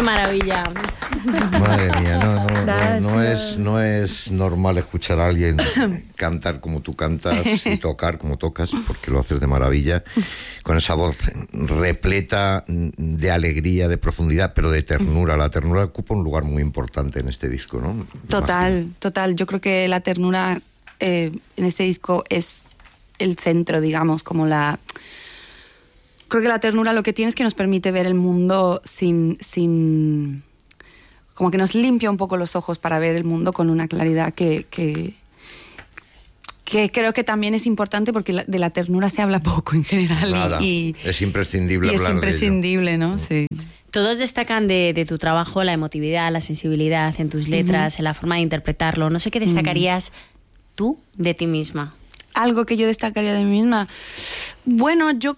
maravilla. Madre mía, no es normal escuchar a alguien cantar como tú cantas y tocar como tocas, porque lo haces de maravilla, con esa voz repleta de alegría, de profundidad, pero de ternura. La ternura ocupa un lugar muy importante en este disco, ¿no? Total. Yo creo que la ternura en este disco es el centro, digamos, como la... Creo que la ternura lo que tiene es que nos permite ver el mundo sin como que nos limpia un poco los ojos para ver el mundo con una claridad que creo que también es importante, porque de la ternura se habla poco en general. Nada, es imprescindible hablar de ello. Es imprescindible, ¿no? Sí. Todos destacan de tu trabajo la emotividad, la sensibilidad en tus letras, en la forma de interpretarlo. No sé qué destacarías tú de ti misma. Algo que yo destacaría de mí misma. Bueno, yo...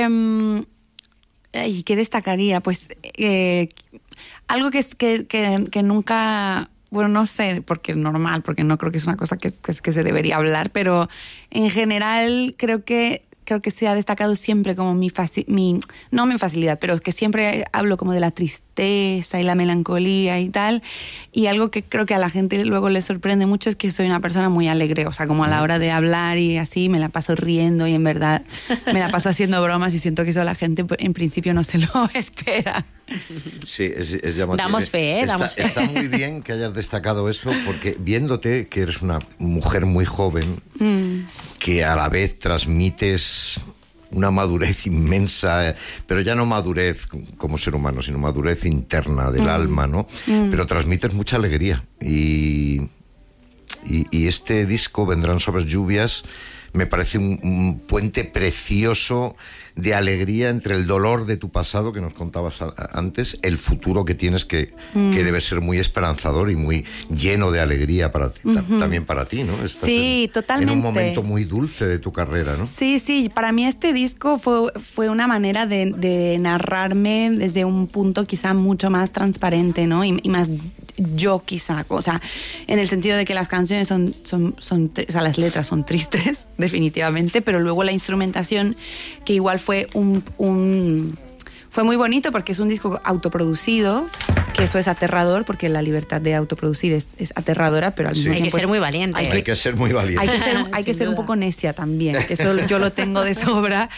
¿y qué destacaría? Pues algo que nunca... Bueno, no sé, porque es normal, porque no creo que es una cosa que se debería hablar, pero en general creo que se ha destacado siempre como no mi facilidad, pero que siempre hablo como de la tristeza y la melancolía y tal, y algo que creo que a la gente luego le sorprende mucho es que soy una persona muy alegre, o sea, como a la hora de hablar y así me la paso riendo y en verdad me la paso haciendo bromas y siento que eso la gente en principio no se lo espera. Sí, es llamativo. Damos fe, damos fe. Está muy bien que hayas destacado eso, porque viéndote que eres una mujer muy joven, que a la vez transmites una madurez inmensa, pero ya no madurez como ser humano, sino madurez interna del alma, ¿no? Pero transmites mucha alegría. Y este disco, Vendrán suaves lluvias, me parece un puente precioso de alegría entre el dolor de tu pasado, que nos contabas antes, el futuro que tienes, que debe ser muy esperanzador y muy lleno de alegría para ti, también para ti, ¿no? Estás totalmente. En un momento muy dulce de tu carrera, ¿no? Sí, para mí este disco fue una manera de narrarme desde un punto quizá mucho más transparente, ¿no? Y más yo quizá, o sea, en el sentido de que las canciones o sea, las letras son tristes, definitivamente, pero luego la instrumentación, que igual fue fue muy bonito porque es un disco autoproducido, que eso es aterrador, porque la libertad de autoproducir es aterradora, pero al mismo tiempo... Hay que ser muy valiente. Hay que ser muy valiente. Hay que ser un poco necia también, que eso yo lo tengo de sobra.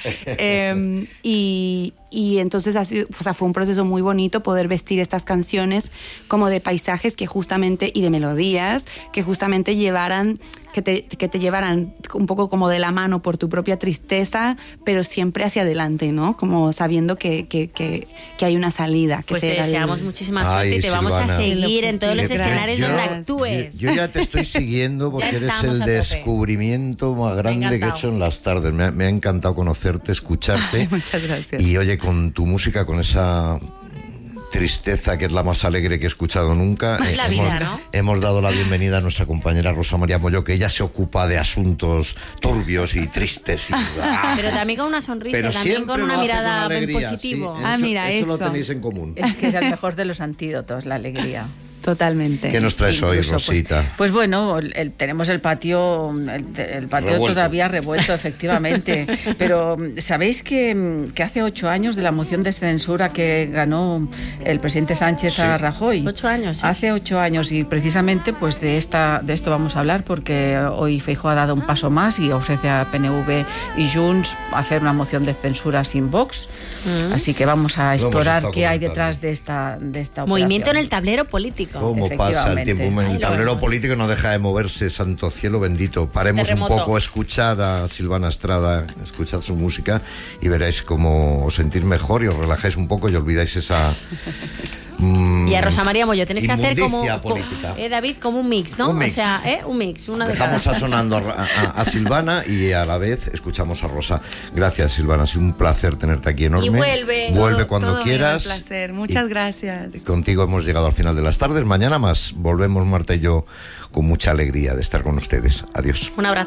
Y entonces o sea, fue un proceso muy bonito poder vestir estas canciones como de paisajes que justamente, y de melodías que justamente que te llevaran un poco como de la mano por tu propia tristeza, pero siempre hacia adelante, ¿no? Como sabiendo que hay una salida. Pues te deseamos muchísima suerte y te vamos a seguir en todos los escenarios donde actúes. Yo ya te estoy siguiendo porque eres el descubrimiento más grande que he hecho en las tardes. Me ha encantado conocerte, escucharte. Ay, muchas gracias. Y oye, con tu música, con esa tristeza que es la más alegre que he escuchado nunca, la vida, ¿no? Hemos dado la bienvenida a nuestra compañera Rosa María Molló, que ella se ocupa de asuntos turbios y tristes pero también con una sonrisa, pero también con una mirada en positivo. Sí, mira, eso lo tenéis en común. Es que es el mejor de los antídotos, la alegría. Totalmente. ¿Qué nos traes hoy, Rosita? Pues bueno, tenemos el patio revuelto. Todavía revuelto, efectivamente. Pero ¿sabéis que hace 8 años de la moción de censura que ganó el presidente Sánchez a Rajoy? 8 años. Sí. Hace 8 años, y precisamente pues de esto vamos a hablar, porque hoy Feijóo ha dado un paso más y ofrece a PNV y Junts hacer una moción de censura sin Vox. Así que vamos a explorar qué hay detrás de esta operación. Movimiento en el tablero político. ¿Cómo pasa el tiempo? En el tablero político no deja de moverse, santo cielo bendito. Paremos un poco, escuchad a Silvana Estrada, escuchad su música y veréis cómo os sentís mejor y os relajáis un poco y olvidáis esa... y a Rosa María Molló tenéis que hacer como David, como un mix, ¿no? Un mix. O sea, un mix, una de cada. Dejamos sonando a Silvana y a la vez escuchamos a Rosa. Gracias, Silvana, ha sido un placer tenerte aquí enorme. Y vuelve cuando todo quieras. Un placer, muchas gracias. Contigo hemos llegado al final de las tardes. Mañana más volvemos, Marta y yo, con mucha alegría de estar con ustedes. Adiós. Un abrazo.